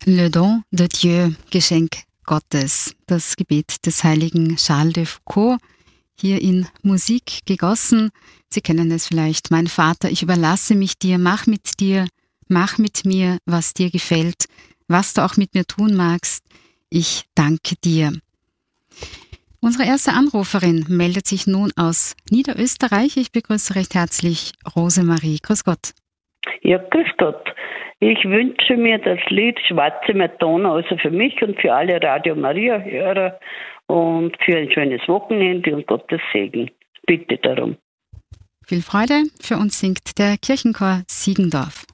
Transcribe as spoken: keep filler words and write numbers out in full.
Le don de Dieu, Geschenk Gottes, das Gebet des heiligen Charles de Foucauld, hier in Musik gegossen. Sie kennen es vielleicht. Mein Vater, ich überlasse mich dir, mach mit dir, mach mit mir, was dir gefällt, was du auch mit mir tun magst. Ich danke dir. Unsere erste Anruferin meldet sich nun aus Niederösterreich. Ich begrüße recht herzlich Rosemarie. Grüß Gott. Ja, grüß Gott. Ich wünsche mir das Lied Schwarze Madonna, also für mich und für alle Radio Maria-Hörer und für ein schönes Wochenende und Gottes Segen. Bitte darum. Viel Freude. Für uns singt der Kirchenchor Siegendorf.